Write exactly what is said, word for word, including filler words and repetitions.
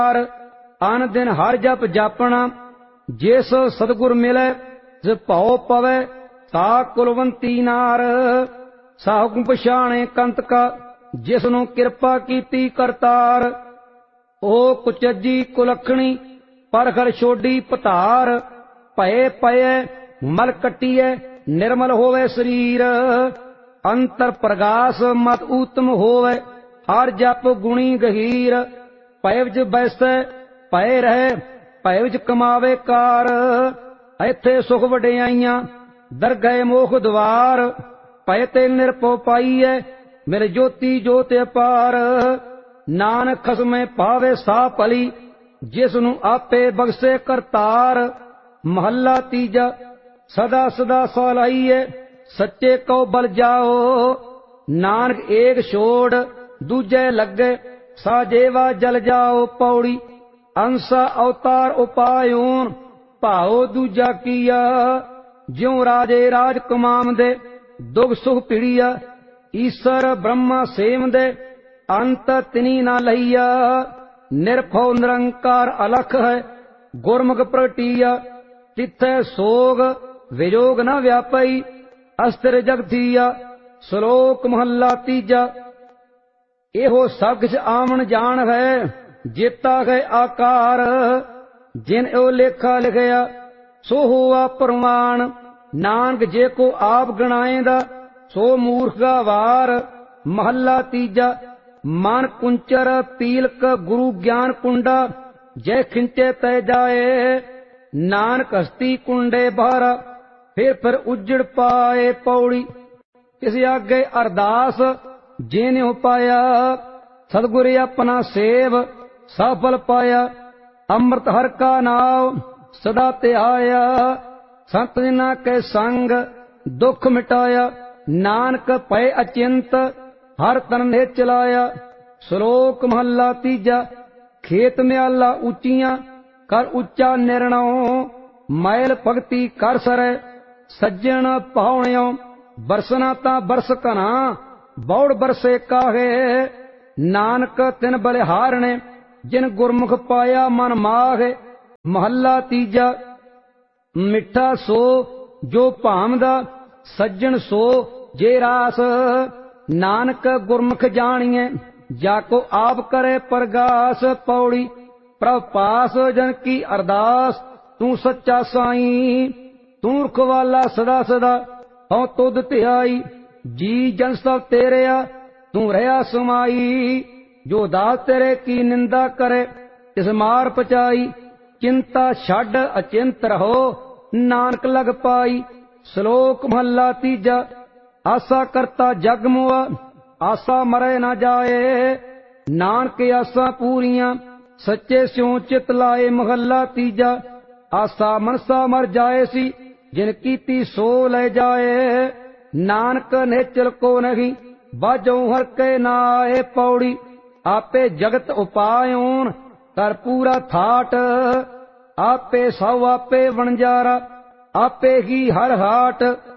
आन दिन हर जप जापना, जिस सतगुर मिले जिस भाव पवे ता कुलवंती नार। साहुक पछाणे कंत का जिसनु किरपा कीती करतार। ओ कुचजी कुलखणी परखर छोड़ी पतार। भये पये मल कटिए निर्मल होवे शरीर। अंतर प्रगास मत उत्तम होवे हर जप गुणी गहीर। भय विच बैसै भय रहे भय विच कमावे कार। इत्थे सुख वडियाइयां दरगह मोख द्वार। भय ते निरपो पाईए मेरे ज्योति जोत अपार। नानक खसमे पावे सा भली जिसनु आपे बख्शे करतार। महला तीजा सदा सदा सलाइए सच्चे को बल जाओ। नानक एक छोड़ दूजे लगे साजेवा जल जाओ। पौड़ी अंसा अवतार उपायों भाओ दूजा किया। ज्यों राजे राज कमाम दे दुख सुख पीड़िया। ईश्वर ब्रह्मा सेम दे अंत तिनी ना लइया। निरभौ निरंकार अलख है गुरमुख प्रगटिया। तिथे सोग वियोग न व्यापई अस्थिर जगतिया। श्लोक महला तीजा एहो सब किछ आमन जान है जेता है आकार। जिन ओ लेखा लिखया सो हुआ प्रमाण। नानक जे को आप गणाएंदा सो मूर्ख का वार। महला तीजा मन कुंचर पीलक गुरु ज्ञान कुंडा। जय खिंचे तय जाए नानक हस्ती कुंडे बाहर। फिर फिर उजड़ पाए। पौड़ी इस आगे अरदास जेने पाया। सतगुर अपना सेव सफल पाया। अमृत हर का नाव सदा त्याया। संत जिना के संग दुख मिटाया। नानक पय अचिंत हर तन ने चलाया। श्लोक महला तीजा खेत म्याला ऊंचियां कर उच्चा निर्णो। मैल भगति कर सरे सज्जन पावणियों। बरसना ता बरस कना बौड़ बरसे काहे। नानक तिन बलिहारने जिन गुरमुख पाया मन माहे। महला तीजा मिठा सो जो भामदा सज्जन सो जे रास। नानक गुरमुख जानिए जाको आप करे प्रगास। पौड़ी प्रभ पास जन की अरदास तू सच्चा साईं। तू रखवाला सदा सदा हौ तुद ध्याई। जी जन सब तेरे आ तू रहा समाई। जो दास तेरे की निंदा करे तिस मार पचाई। चिंता छड अचिंत रहो नानक लग पाई। श्लोक महला तीजा आसा करता जग मुआ आसा मरे न जाए। नानक आसा पूरियां सच्चे स्यों चित लाए। महला तीजा आसा मनसा मर जाए सी जिन कीती सो ले जाए। नानक नेचल को नहीं बाजो हर के नाए। पौड़ी आपे जगत उपायों कर पूरा थाट। आपे सौ आपे वणजारा आपे ही हर हाट।